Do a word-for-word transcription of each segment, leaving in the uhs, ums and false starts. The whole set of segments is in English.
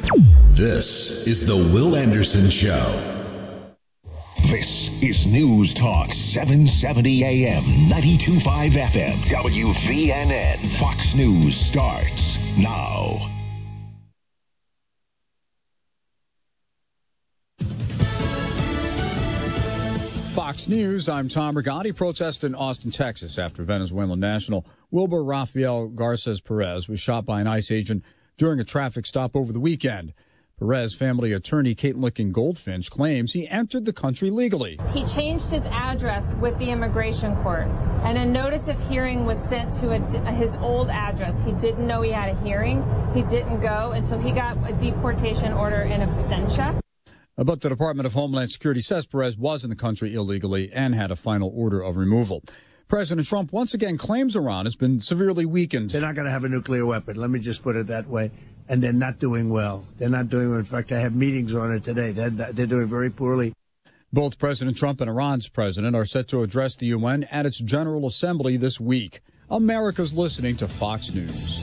This is the Will Anderson Show. This is News Talk seven seventy A M, ninety-two point five F M, W V N N. Fox News starts now. Fox News, I'm Tom Rigotti. Protest in Austin, Texas after Venezuelan national Wilber Rafael Garces Perez was shot by an ICE agent during a traffic stop over the weekend. Perez family attorney Caitlin Licken Goldfinch claims he entered the country legally. He changed his address with the immigration court, and a notice of hearing was sent to a, his old address. He didn't know he had a hearing. He didn't go, and so he got a deportation order in absentia. But the Department of Homeland Security says Perez was in the country illegally and had a final order of removal. President Trump once again claims Iran has been severely weakened. They're not going to have a nuclear weapon. Let me just put it that way. And they're not doing well. They're not doing well. In fact, I have meetings on it today. They're, they're doing very poorly. Both President Trump and Iran's president are set to address the U N at its General Assembly this week. America's listening to Fox News.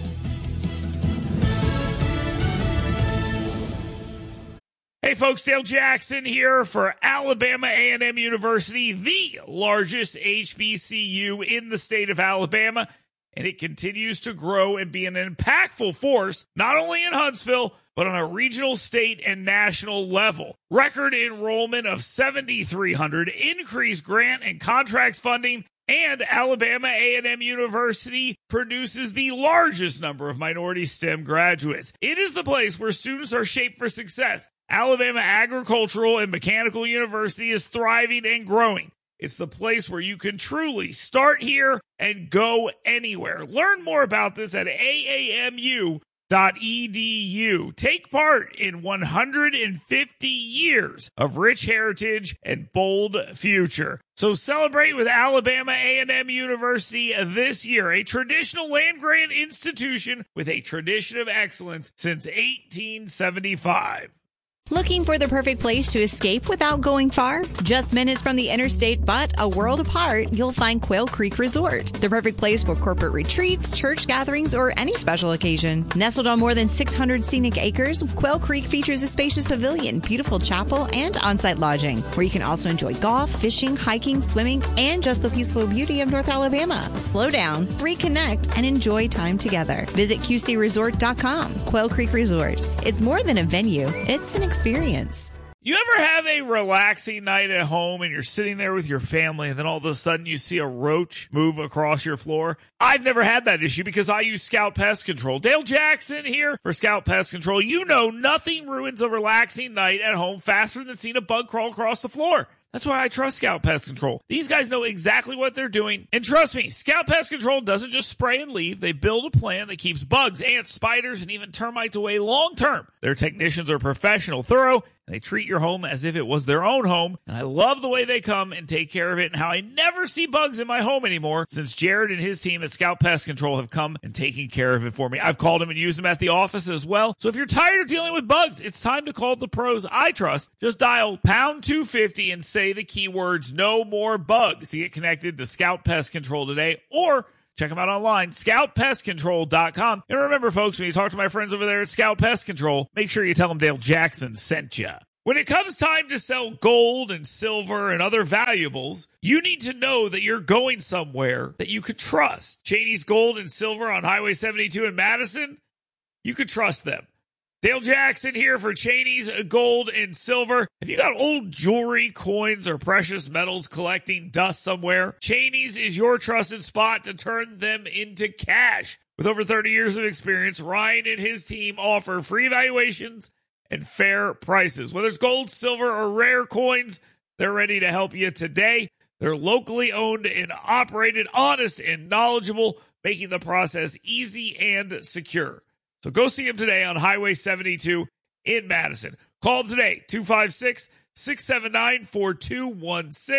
Hey folks, Dale Jackson here for Alabama A and M University, the largest H B C U in the state of Alabama. And it continues to grow and be an impactful force, not only in Huntsville, but on a regional, state, and national level. Record enrollment of seven thousand three hundred, increased grant and contracts funding, and Alabama A and M University produces the largest number of minority STEM graduates. It is the place where students are shaped for success. Alabama Agricultural and Mechanical University is thriving and growing. It's the place where you can truly start here and go anywhere. Learn more about this at A A M U dot E D U. Take part in one hundred fifty years of rich heritage and bold future. So celebrate with Alabama A and M University this year, a traditional land-grant institution with a tradition of excellence since eighteen seventy-five. Looking for the perfect place to escape without going far? Just minutes from the interstate, but a world apart, you'll find Quail Creek Resort. The perfect place for corporate retreats, church gatherings, or any special occasion. Nestled on more than six hundred scenic acres, Quail Creek features a spacious pavilion, beautiful chapel, and on-site lodging, where you can also enjoy golf, fishing, hiking, swimming, and just the peaceful beauty of North Alabama. Slow down, reconnect, and enjoy time together. Visit Q C resort dot com. Quail Creek Resort. It's more than a venue. It's an experience. You ever have a relaxing night at home and you're sitting there with your family and then all of a sudden you see a roach move across your floor? I've never had that issue because I use Scout Pest Control. Dale Jackson here for Scout Pest Control. You know nothing ruins a relaxing night at home faster than seeing a bug crawl across the floor. That's why I trust Scout Pest Control. These guys know exactly what they're doing. And trust me, Scout Pest Control doesn't just spray and leave. They build a plan that keeps bugs, ants, spiders, and even termites away long term. Their technicians are professional, thorough, and they treat your home as if it was their own home. And I love the way they come and take care of it and how I never see bugs in my home anymore since Jared and his team at Scout Pest Control have come and taken care of it for me. I've called them and used them at the office as well. So if you're tired of dealing with bugs, it's time to call the pros I trust. Just dial pound two fifty and say the keywords no more bugs to get connected to Scout Pest Control today, or check them out online, scout pest control dot com. And remember, folks, when you talk to my friends over there at Scout Pest Control, make sure you tell them Dale Jackson sent you. When it comes time to sell gold and silver and other valuables, you need to know that you're going somewhere that you could trust. Cheney's Gold and Silver on Highway seventy-two in Madison, you could trust them. Dale Jackson here for Cheney's Gold and Silver. If you got old jewelry, coins, or precious metals collecting dust somewhere, Cheney's is your trusted spot to turn them into cash. With over thirty years of experience, Ryan and his team offer free evaluations and fair prices. Whether it's gold, silver, or rare coins, they're ready to help you today. They're locally owned and operated, honest and knowledgeable, making the process easy and secure. So go see them today on Highway seventy-two in Madison. Call them today, two five six, six seven nine, four two one six.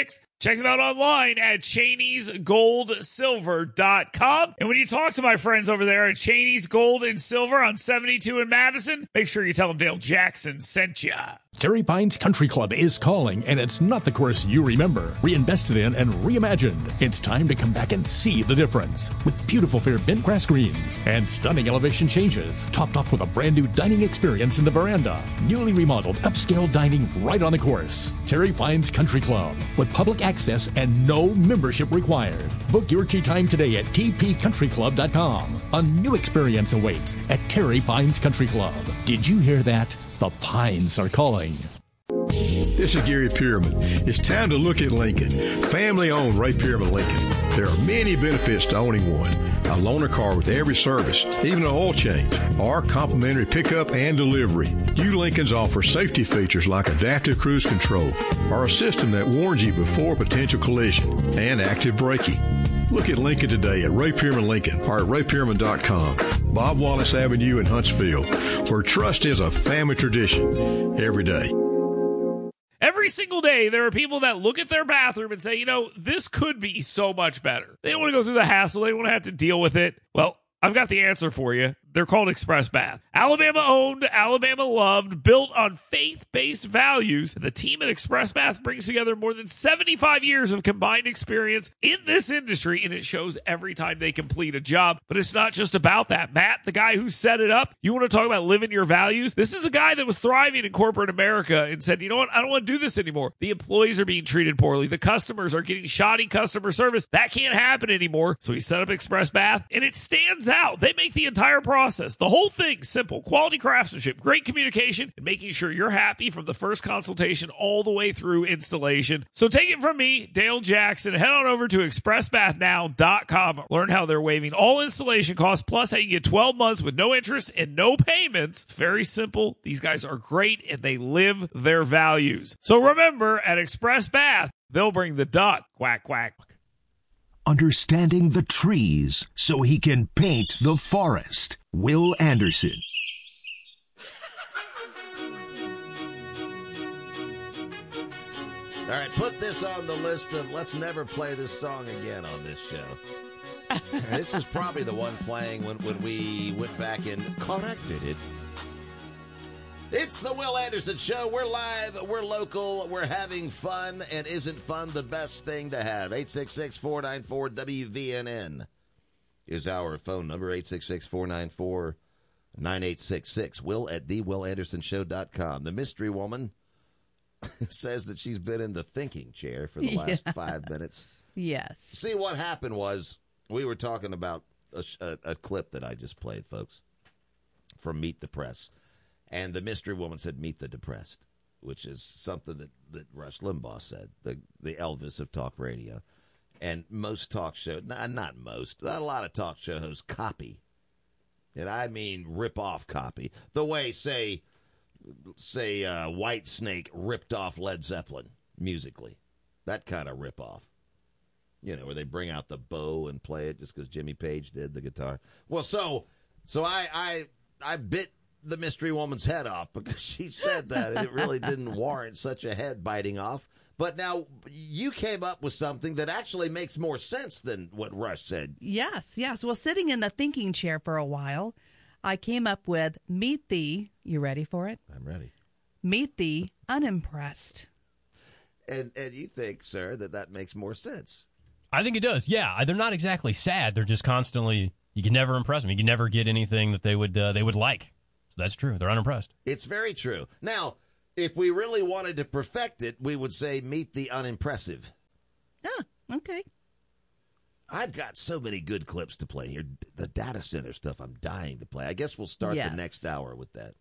Check them out online at Cheney's Gold Silver dot com. And when you talk to my friends over there at Cheney's Gold and Silver on seventy-two in Madison, make sure you tell them Dale Jackson sent ya. Terry Pines Country Club is calling, and it's not the course you remember. Reinvested in and reimagined. It's time to come back and see the difference. With beautiful fair bent grass greens and stunning elevation changes, topped off with a brand new dining experience in the veranda. Newly remodeled upscale dining right on the course. Terry Pines Country Club, with public access and no membership required. Book your tee time today at T P country club dot com. A new experience awaits at Terry Pines Country Club. Did you hear that? The Pines are calling. This is Gary Pierman. It's time to look at Lincoln. Family-owned Ray Pierman Lincoln. There are many benefits to owning one. A loaner car with every service, even an oil change, or complimentary pickup and delivery. New Lincolns offer safety features like adaptive cruise control, or a system that warns you before potential collision, and active braking. Look at Lincoln today at Ray Pierman Lincoln or at ray pierman dot com. Bob Wallace Avenue in Huntsville, where trust is a family tradition every day. Every single day, there are people that look at their bathroom and say, you know, this could be so much better. They don't want to go through the hassle. They don't want to have to deal with it. Well, I've got the answer for you. They're called Express Bath. Alabama owned, Alabama loved, built on faith-based values. The team at Express Bath brings together more than seventy-five years of combined experience in this industry, and it shows every time they complete a job. But it's not just about that. Matt, the guy who set it up, you want to talk about living your values? This is a guy that was thriving in corporate America and said, you know what? I don't want to do this anymore. The employees are being treated poorly. The customers are getting shoddy customer service. That can't happen anymore. So he set up Express Bath, and it stands out. They make the entire process. The whole thing simple. Quality craftsmanship, great communication, and making sure you're happy from the first consultation all the way through installation. So take it from me, Dale Jackson. Head on over to express bath now dot com. Learn how they're waiving all installation costs, plus how you get twelve months with no interest and no payments. It's very simple. These guys are great, and they live their values. So remember, at Express Bath, they'll bring the duck. Quack, quack. Understanding the trees so he can paint the forest. Will Anderson. All right, put this on the list of let's never play this song again on this show. This is probably the one playing when, when we went back and corrected it. It's the Will Anderson Show. We're live, we're local, we're having fun, and isn't fun the best thing to have? eight six six, four nine four, W V N N is our phone number, eight six six, four nine four, nine eight six six. Will at the will anderson show dot com. The mystery woman says that she's been in the thinking chair for the last yeah. five minutes. Yes. See, what happened was we were talking about a, a, a clip that I just played, folks, from Meet the Press. And the mystery woman said, meet the depressed, which is something that, that Rush Limbaugh said, the, the Elvis of talk radio. And most talk shows, not, not most, a lot of talk shows copy. And I mean rip-off copy. The way, say, say uh, White Snake ripped off Led Zeppelin musically. That kind of rip-off. You know, where they bring out the bow and play it just because Jimmy Page did the guitar. Well, so so I I, I bit the mystery woman's head off because she said that, and it really didn't warrant such a head biting off. But now you came up with something that actually makes more sense than what Rush said. Yes, yes. Well, sitting in the thinking chair for a while, I came up with meet the, you ready for it? I'm ready. Meet the unimpressed. And and you think, sir, that that makes more sense? I think it does, yeah. They're not exactly sad. They're just constantly, you can never impress them. You can never get anything that they would uh, they would like. So that's true. They're unimpressed. It's very true. Now, if we really wanted to perfect it, we would say meet the unimpressive. Ah, okay. I've got so many good clips to play here. The data center stuff I'm dying to play. I guess we'll start yes. the next hour with that.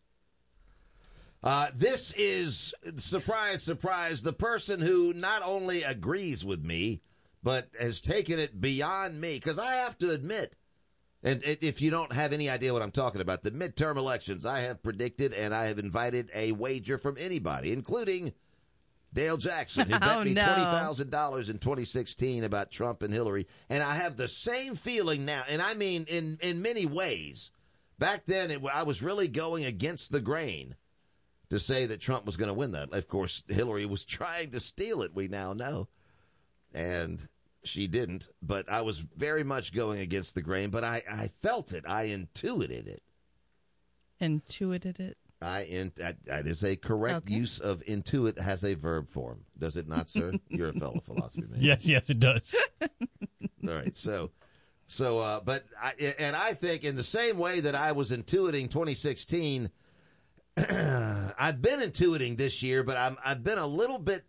Uh, this is, surprise, surprise, the person who not only agrees with me, but has taken it beyond me. Because I have to admit, and if you don't have any idea what I'm talking about, the midterm elections, I have predicted and I have invited a wager from anybody, including Dale Jackson, who bet oh, me no. twenty thousand dollars in twenty sixteen about Trump and Hillary. And I have the same feeling now, and I mean in, in many ways. Back then, it, I was really going against the grain to say that Trump was going to win that. Of course, Hillary was trying to steal it, we now know. and she didn't. But I was very much going against the grain, but I, I felt it. I intuited it. Intuited it? I in, that, that is a correct okay. use of intuit has a verb form. Does it not, sir? You're a fellow philosophy major. Yes, yes, it does. All right, so, so, uh, but, I, and I think in the same way that I was intuiting twenty sixteen, I've been intuiting this year, but I'm, I've been a little bit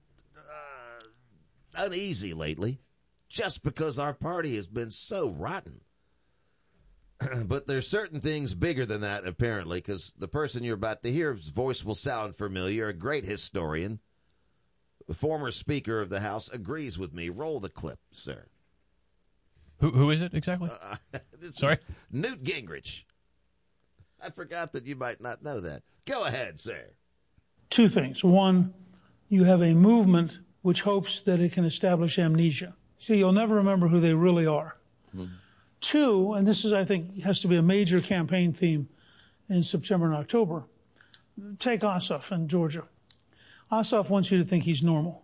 uh, uneasy lately, just because our party has been so rotten. But there's certain things bigger than that, apparently, because the person you're about to hear's voice will sound familiar. A great historian, the former Speaker of the House, agrees with me. Roll the clip, sir. Who Who is it exactly? Uh, Sorry? Newt Gingrich. I forgot that you might not know that. Go ahead, sir. Two things. One, you have a movement which hopes that it can establish amnesia. See, you'll never remember who they really are. Mm-hmm. Two, and this is, I think, has to be a major campaign theme in September and October, take Ossoff in Georgia. Ossoff wants you to think he's normal.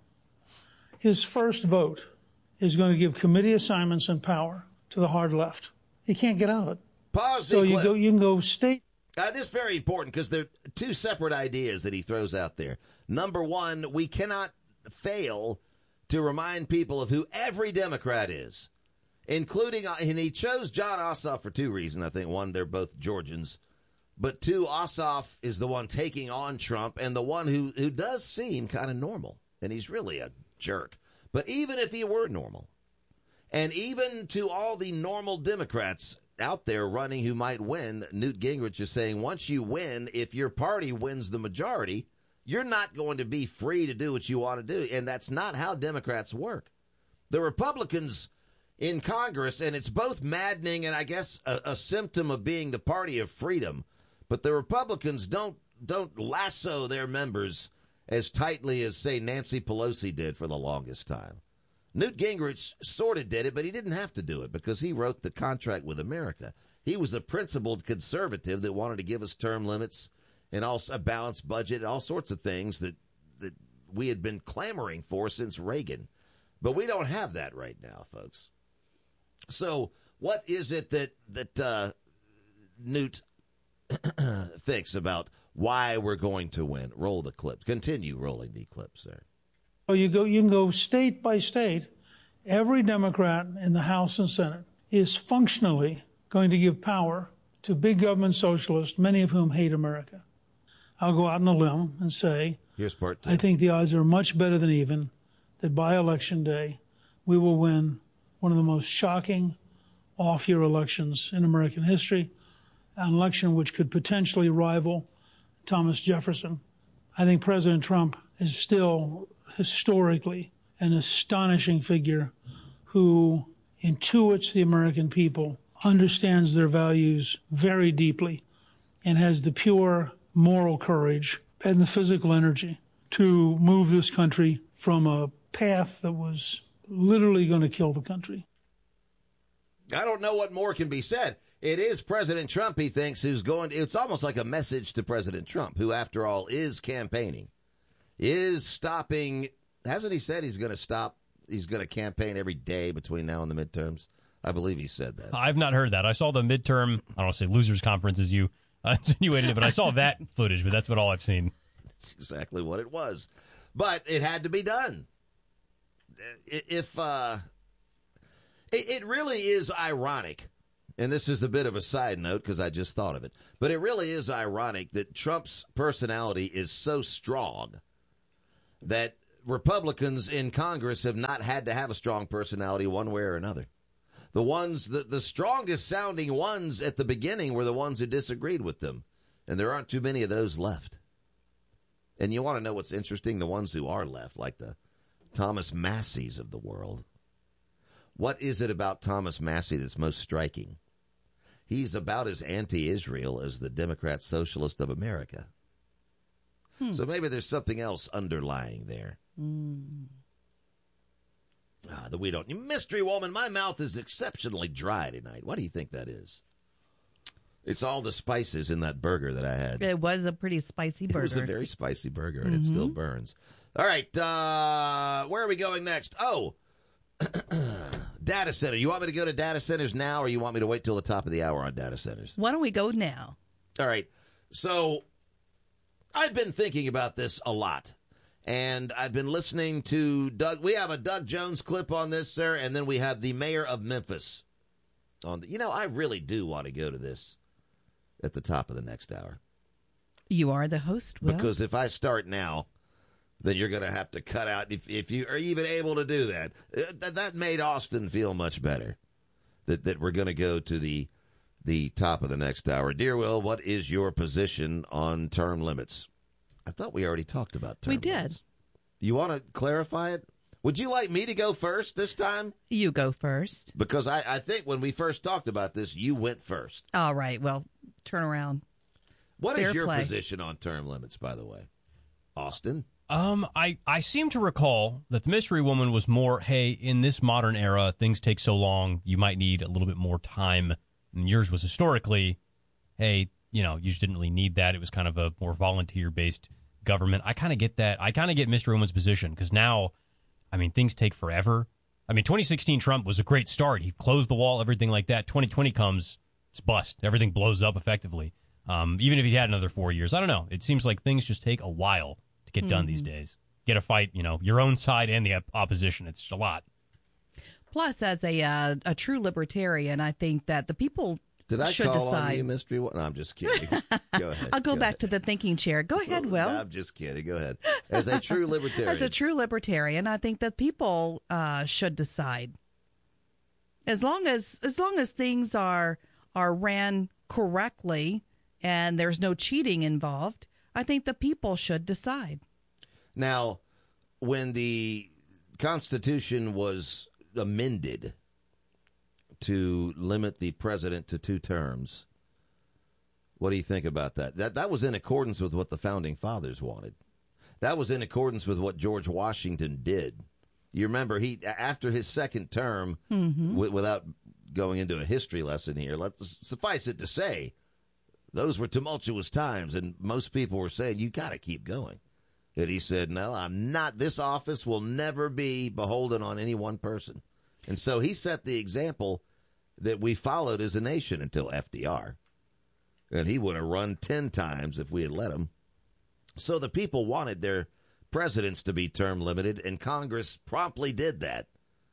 His first vote is going to give committee assignments and power to the hard left. He can't get out of it. Pause so you go, you can go state. Uh, this is very important because there are two separate ideas that he throws out there. Number one, we cannot fail to remind people of who every Democrat is. Including, and he chose John Ossoff for two reasons. I think, one, they're both Georgians. But two, Ossoff is the one taking on Trump and the one who, who does seem kind of normal. And he's really a jerk. But even if he were normal, and even to all the normal Democrats out there running who might win, Newt Gingrich is saying once you win, if your party wins the majority, you're not going to be free to do what you want to do. And that's not how Democrats work. The Republicans in Congress, and it's both maddening and I guess a, a symptom of being the party of freedom. But the Republicans don't don't lasso their members as tightly as, say, Nancy Pelosi did for the longest time. Newt Gingrich sort of did it, but he didn't have to do it because he wrote the contract with America. He was a principled conservative that wanted to give us term limits and also a balanced budget and all sorts of things that, that we had been clamoring for since Reagan. But we don't have that right now, folks. So what is it that that uh, Newt thinks about why we're going to win? Roll the clips. Continue rolling the clips, sir. Oh, you go. You can go state by state. Every Democrat in the House and Senate is functionally going to give power to big government socialists, many of whom hate America. I'll go out on a limb and say, here's part two. I think the odds are much better than even that by Election Day we will win one of the most shocking off-year elections in American history, an election which could potentially rival Thomas Jefferson. I think President Trump is still historically an astonishing figure who intuits the American people, understands their values very deeply, and has the pure moral courage and the physical energy to move this country from a path that was literally going to kill the country. I don't know what more can be said. It is President Trump, he thinks, who's going to, it's almost like a message to President Trump, who, after all, is campaigning, is stopping. Hasn't he said he's going to stop? He's going to campaign every day between now and the midterms? I believe he said that. I've not heard that. I saw the midterm, I don't want to say losers conference as you insinuated it, but I saw that footage, but that's about all I've seen. That's exactly what it was. But it had to be done. If uh, it, it really is ironic, and this is a bit of a side note because I just thought of it, but it really is ironic that Trump's personality is so strong that Republicans in Congress have not had to have a strong personality one way or another. The ones, the, the strongest sounding ones at the beginning were the ones who disagreed with them, and there aren't too many of those left. And you want to know what's interesting? The ones who are left, like the Thomas Massie's of the world. What is it about Thomas Massie that's most striking? He's about as anti-Israel as the Democrat Socialist of America. Hmm. So maybe there's something else underlying there. Mm. Ah, that we don't. Mystery woman, my mouth is exceptionally dry tonight. What do you think that is? It's all the spices in that burger that I had. It was a pretty spicy burger. It was a very spicy burger, and mm-hmm. it still burns. All right, uh, where are we going next? Oh, Data center. You want me to go to data centers now, or you want me to wait till the top of the hour on data centers? Why don't we go now? All right. So I've been thinking about this a lot, and I've been listening to Doug. We have a Doug Jones clip on this, sir, and then we have the mayor of Memphis on the, you know, I really do want to go to this at the top of the next hour. You are the host, Will. Because if I start now, then you're going to have to cut out, if if you are even able to do that. That, that made Austin feel much better, that that we're going to go to the the top of the next hour. Dear Will, what is your position on term limits? I thought we already talked about term We did. limits. You want to clarify it? Would you like me to go first this time? You go first. Because I, I think when we first talked about this, you went first. All right. Well, turn around. What Fair is your play. position on term limits, by the way? Austin? Um, I, I seem to recall that the mystery woman was more, hey, in this modern era, things take so long, you might need a little bit more time. And yours was historically, hey, you know, you just didn't really need that. It was kind of a more volunteer-based government. I kind of get that. I kind of get mystery woman's position because now, I mean, things take forever. I mean, twenty sixteen Trump was a great start. He closed the wall, everything like that. twenty twenty comes, it's bust. Everything blows up effectively. Um, even if he had another four years. I don't know. It seems like things just take a while to get done Mm-hmm. these days. Get a fight, you know, your own side and the op- opposition. It's a lot. Plus, as a uh, a true libertarian, I think that the people Did I should call decide. on you, Mystery One? No, I'm just kidding. Go ahead. I'll go, Go back ahead. to the thinking chair. Go ahead, Will. I'm just kidding. Go ahead. As a true libertarian. As a true libertarian, I think that people uh, should decide. As long as as long as things are are ran correctly and there's no cheating involved, I think the people should decide. Now, when the Constitution was amended to limit the president to two terms, what do you think about that? That that was in accordance with what the Founding Fathers wanted. That was in accordance with what George Washington did. You remember, he after his second term, Mm-hmm. w- without going into a history lesson here, let's suffice it to say, those were tumultuous times, and most people were saying, you got to keep going. And he said, no, I'm not. This office will never be beholden on any one person. And so he set the example that we followed as a nation until F D R. And he would have run ten times if we had let him. So the people wanted their presidents to be term limited, and Congress promptly did that.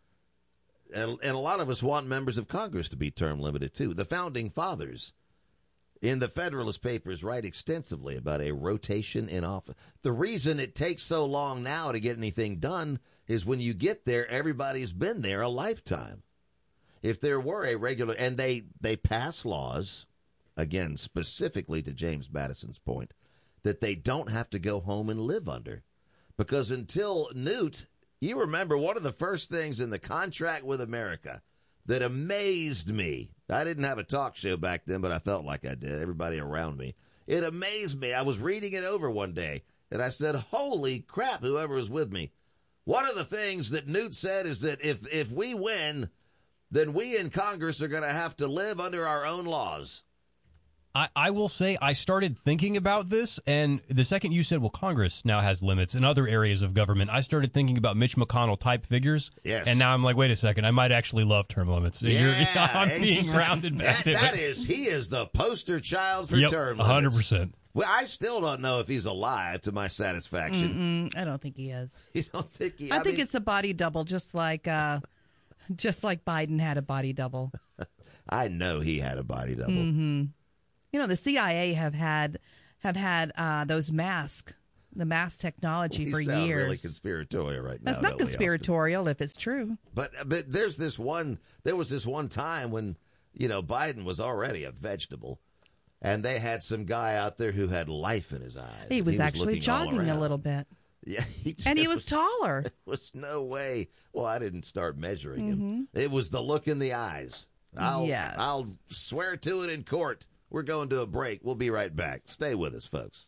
And, and a lot of us want members of Congress to be term limited, too. The Founding Fathers in the Federalist Papers write extensively about a rotation in office. The reason it takes so long now to get anything done is when you get there, everybody's been there a lifetime. If there were a regular, and they, they pass laws, again, specifically to James Madison's point, that they don't have to go home and live under. Because until Newt, you remember one of the first things in the contract with America that amazed me. I didn't have a talk show back then, but I felt like I did. Everybody around me. It amazed me. I was reading it over one day, and I said, holy crap, whoever was with me. One of the things that Newt said is that if, if we win, then we in Congress are going to have to live under our own laws. I, I will say I started thinking about this, and the second you said, well, Congress now has limits in other areas of government, I started thinking about Mitch McConnell-type figures. Yes. And now I'm like, wait a second, I might actually love term limits. Yeah, You're, I'm being exactly. rounded back that, to that it. is, he is the poster child for Yep, term limits. one hundred percent. Well, I still don't know if he's alive to my satisfaction. Mm-mm, I don't think he is. You don't think he? I, I think mean, it's a body double, just like uh, just like Biden had a body double. I know he had a body double. Mm-hmm. You know, the C I A have had have had uh, those masks, the mask technology We for sound years. really conspiratorial right now. That's not don't we, conspiratorial if it's true. But but there's this one. There was this one time when you know Biden was already a vegetable, and they had some guy out there who had life in his eyes. He was, and actually looking all jogging a around. little bit. Yeah, he And he just- was taller. There was no way. Well, I didn't start measuring him. Mhm. It was the look in the eyes. I'll, Yes. I'll swear to it in court. We're going to a break. We'll be right back. Stay with us, folks.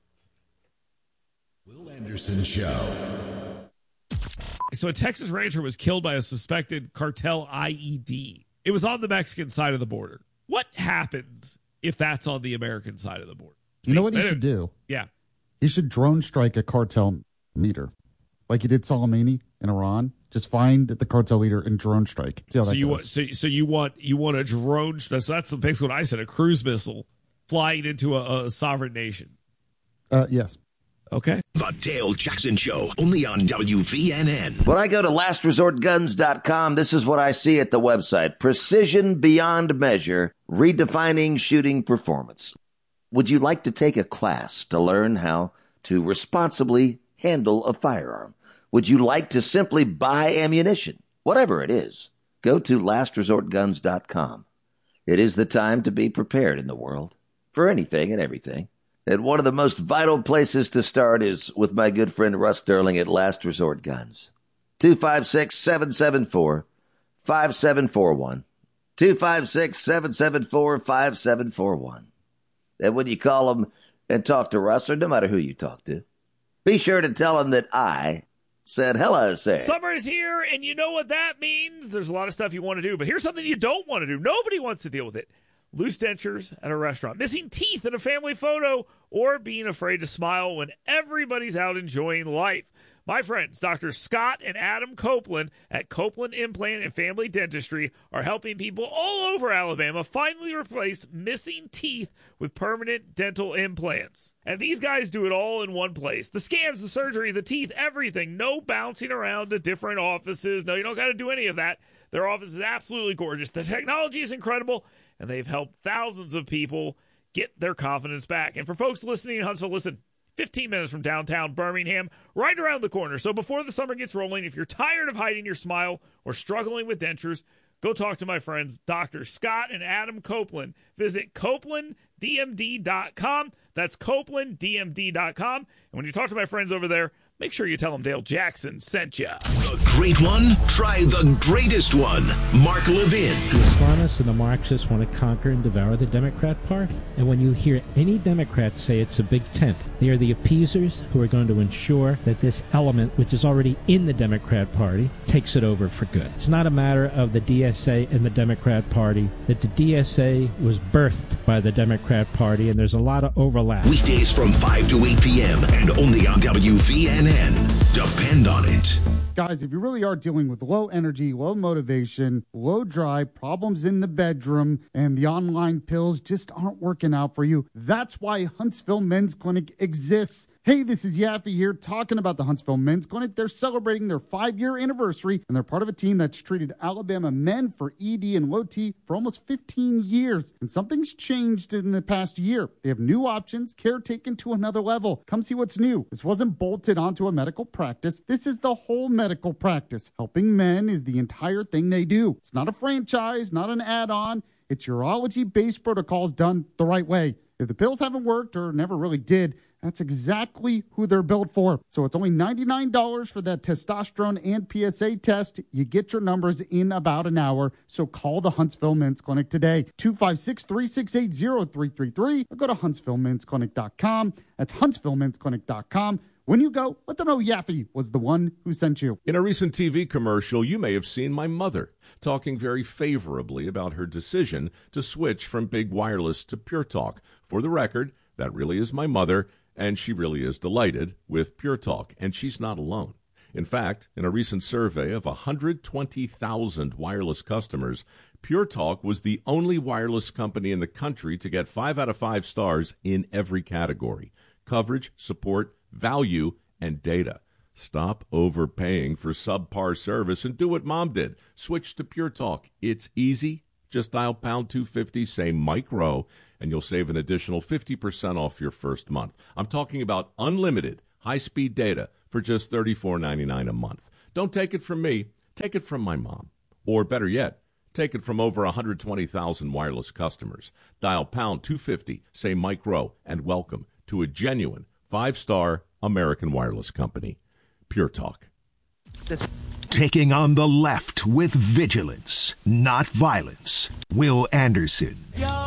Will Anderson Show. So a Texas rancher was killed by a suspected cartel I E D. It was on the Mexican side of the border. What happens if that's on the American side of the border? You know what he They- should do? Yeah. He should drone strike a cartel meter, like he did Soleimani in Iran. Just find the cartel leader and drone strike. See how so that you goes. want so, so you want you want a drone? So that's basically what I said. A cruise missile flying into a, a sovereign nation. Uh, yes. Okay. The Dale Jackson Show, only on W V N N. When I go to last resort guns dot com, this is what I see at the website. Precision beyond measure, redefining shooting performance. Would you like to take a class to learn how to responsibly handle a firearm? Would you like to simply buy ammunition? Whatever it is, go to last resort guns dot com. It is the time to be prepared in the world for anything and everything. And one of the most vital places to start is with my good friend Russ Sterling at Last Resort Guns. two five six, seven seven four, five seven four one. two five six, seven seven four, five seven four one. And when you call him and talk to Russ, or no matter who you talk to, be sure to tell him that I said hello, sir. Summer is here, and you know what that means. There's a lot of stuff you want to do, but here's something you don't want to do. Nobody wants to deal with it. Loose dentures at a restaurant, missing teeth in a family photo, or being afraid to smile when everybody's out enjoying life. My friends, Doctor Scott and Adam Copeland at Copeland Implant and Family Dentistry are helping people all over Alabama finally replace missing teeth with permanent dental implants. And these guys do it all in one place. The scans, the surgery, the teeth, everything. No bouncing around to different offices. No, you don't got to do any of that. Their office is absolutely gorgeous. The technology is incredible, and they've helped thousands of people get their confidence back. And for folks listening in Huntsville, listen, fifteen minutes from downtown Birmingham, right around the corner. So before the summer gets rolling, if you're tired of hiding your smile or struggling with dentures, go talk to my friends, Doctor Scott and Adam Copeland. Visit Copeland D M D dot com. That's Copeland D M D dot com. And when you talk to my friends over there, make sure you tell them Dale Jackson sent you. The great one? Try the greatest one. Mark Levin. The Islamists and the Marxists want to conquer and devour the Democrat Party. And when you hear any Democrats say it's a big tent, they are the appeasers who are going to ensure that this element, which is already in the Democrat Party, takes it over for good. It's not a matter of the D S A and the Democrat Party, that the D S A was birthed by the Democrat Party, and there's a lot of overlap. Weekdays from five to eight p.m. and only on W V N N. Depend on it. Guys, if you really are dealing with low energy, low motivation, low drive, problems in the bedroom, and the online pills just aren't working out for you, that's why Huntsville Men's Clinic exists. Hey, this is Yaffe here talking about the Huntsville Men's Clinic. They're celebrating their five-year anniversary, and they're part of a team that's treated Alabama men for E D and low T for almost fifteen years. And something's changed in the past year. They have new options, care taken to another level. Come see what's new. This wasn't bolted onto a medical practice. This is the whole medical practice. Helping men is the entire thing they do. It's not a franchise, not an add-on. It's urology-based protocols done the right way. If the pills haven't worked or never really did, that's exactly who they're built for. So it's only ninety-nine dollars for that testosterone and P S A test. You get your numbers in about an hour. So call the Huntsville Men's Clinic today. two five six, three six eight, zero three three three. Or go to huntsville men's clinic dot com. That's huntsville men's clinic dot com. When you go, let them know Yaffe was the one who sent you. In a recent T V commercial, you may have seen my mother talking very favorably about her decision to switch from Big Wireless to Pure Talk. For the record, that really is my mother, and she really is delighted with Pure Talk, and she's not alone. In fact, in a recent survey of one hundred twenty thousand wireless customers, Pure Talk was the only wireless company in the country to get five out of five stars in every category: coverage, support, value, and data. Stop overpaying for subpar service and do what Mom did. Switch to Pure Talk. It's easy. Just dial pound two fifty, say Mike Rowe, and you'll save an additional fifty percent off your first month. I'm talking about unlimited high-speed data for just thirty-four ninety-nine a month. Don't take it from me. Take it from my mom. Or better yet, take it from over one hundred twenty thousand wireless customers. Dial pound two fifty, say Mike Rowe, and welcome to a genuine five-star American wireless company. Pure Talk. Taking on the left with vigilance, not violence. Will Anderson. Yo!